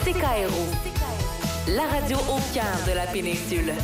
CKRO, la radio au cœur de la péninsule.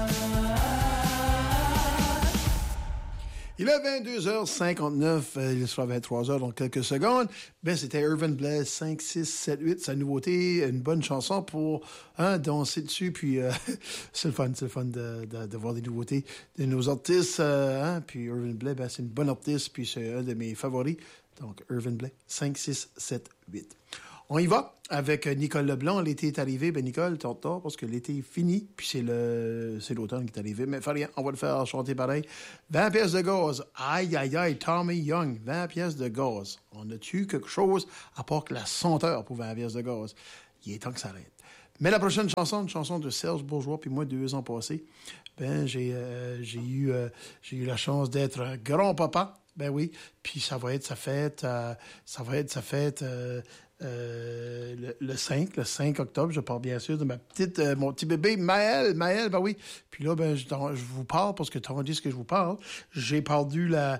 Il est 22h59, il sera 23h dans quelques secondes. C'était Irvin Blais, 5, 6, 7, 8, sa nouveauté, une bonne chanson pour danser dessus. Puis c'est le fun de voir des nouveautés de nos artistes. Puis Irvin Blais, c'est une bonne artiste, puis c'est un de mes favoris. Donc Irvin Blais, 5, 6, 7, 8. On y va avec Nicole Leblanc. L'été est arrivé. Nicole, t'es en retard parce que l'été est fini. Puis c'est l'automne qui est arrivé. Mais fait rien, on va le faire chanter pareil. 20 pièces de gaz. Aïe, aïe, aïe, Tommy Young. 20 pièces de gaz. On a-tu quelque chose à part que la senteur pour 20 pièces de gaz? Il est temps que ça arrête. Mais la prochaine chanson, une chanson de Serge Bourgeois, puis moi, 2 ans passés, j'ai eu la chance d'être grand-papa. Ben oui, puis ça va être sa fête, le 5 octobre, je parle bien sûr de mon petit bébé, Maël, ben oui. Puis là, je vous parle, parce que tandis que je vous parle, j'ai perdu la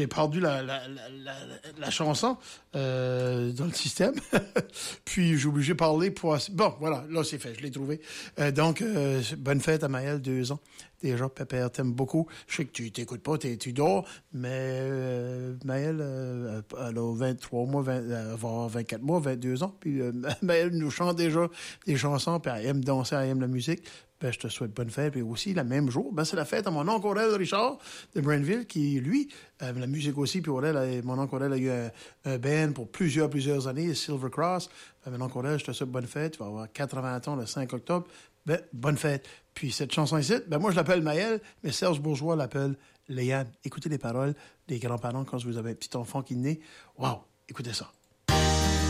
chanson, dans le système. Puis j'ai obligé de parler pour... Bon, voilà, là c'est fait, je l'ai trouvé. Donc, bonne fête à Maël, 2 ans. Déjà, Pépère t'aime beaucoup. Je sais que tu t'écoutes pas, tu dors, mais Maël, elle a 23 mois, elle va avoir 24 mois, 22 ans, puis Maël nous chante déjà des chansons, puis elle aime danser, elle aime la musique. Je te souhaite bonne fête. Puis aussi, le même jour, c'est la fête à mon oncle Aurel Richard de Brainville, qui, lui, la musique aussi. Puis mon oncle Aurel a eu un band pour plusieurs années, Silver Cross. Mon oncle Aurel, je te souhaite bonne fête. Tu vas avoir 80 ans le 5 octobre. Bonne fête. Puis cette chanson ici, moi, je l'appelle Maël, mais Serge Bourgeois l'appelle Léane. Écoutez les paroles des grands-parents quand vous avez un petit enfant qui est né. Wow! Écoutez ça.